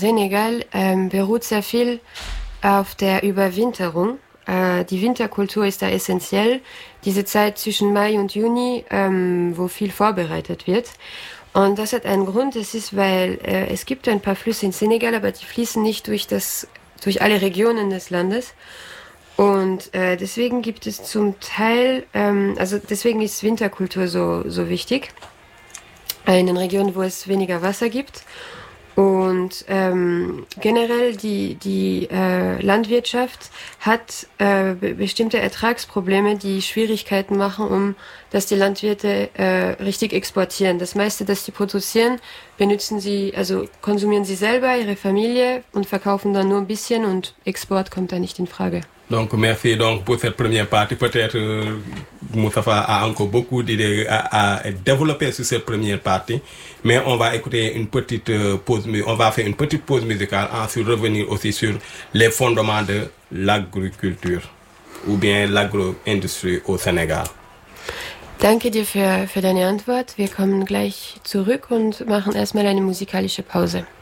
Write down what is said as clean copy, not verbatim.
Senegal beruht sehr viel auf der Überwinterung. Die Winterkultur ist da essentiell. Diese Zeit zwischen Mai und Juni, wo viel vorbereitet wird. Und das hat einen Grund. Das ist, weil es gibt ein paar Flüsse in Senegal, aber die fließen nicht durch alle Regionen des Landes. Und deswegen gibt es zum Teil, deswegen ist Winterkultur so wichtig. In den Regionen, wo es weniger Wasser gibt. Und generell die Landwirtschaft hat bestimmte Ertragsprobleme, die Schwierigkeiten machen, dass die Landwirte richtig exportieren. Das meiste, das sie produzieren, konsumieren sie selber, ihre Familie und verkaufen dann nur ein bisschen und Export kommt da nicht in Frage. Donc merci donc pour cette première partie. Peut-être Moustapha a encore beaucoup d'idées à développer sur cette première partie, mais on va écouter une petite pause. On va faire une petite pause musicale, ensuite revenir aussi sur les fondements de l'agriculture ou bien l'agro-industrie au Sénégal. Danke dir für deine Antwort. Wir kommen gleich zurück und machen erstmal eine musikalische Pause.